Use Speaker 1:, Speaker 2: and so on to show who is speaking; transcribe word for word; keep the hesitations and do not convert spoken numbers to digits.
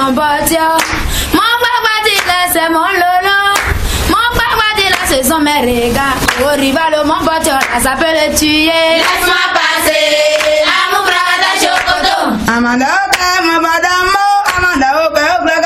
Speaker 1: mon pote. Mon papa dit là, c'est mon lolo. Mon papa dit là, c'est son mériga. Au rival, mon pote, là, ça peut le tuer. Laisse-moi passer à mon frère de Chocoto.
Speaker 2: Amanda.